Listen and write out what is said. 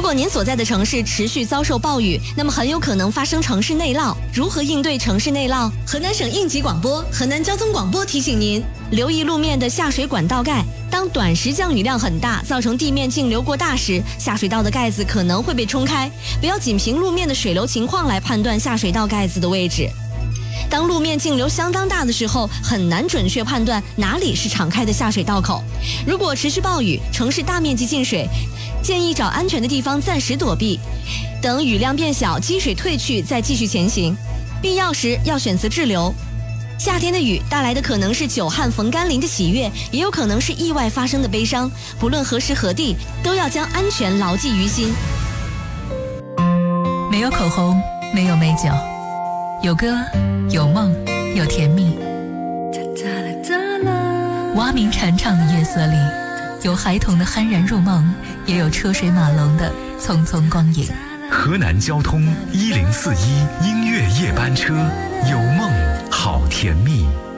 如果您所在的城市持续遭受暴雨，那么很有可能发生城市内涝。如何应对城市内涝？河南省应急广播、河南交通广播提醒您，留意路面的下水管道盖。当短时降雨量很大，造成地面径流过大时，下水道的盖子可能会被冲开。不要仅凭路面的水流情况来判断下水道盖子的位置。当路面径流相当大的时候，很难准确判断哪里是敞开的下水道口。如果持续暴雨，城市大面积进水，建议找安全的地方暂时躲避，等雨量变小，积水退去再继续前行。必要时要选择滞留。夏天的雨带来的可能是久旱逢甘霖的喜悦，也有可能是意外发生的悲伤。不论何时何地，都要将安全牢记于心。 没有口红，没有美酒，有歌，有梦，有甜蜜。蛙鸣蝉唱的夜色里，有孩童的酣然入梦，也有车水马龙的匆匆光影。 河南交通1041音乐夜班车，有梦好甜蜜。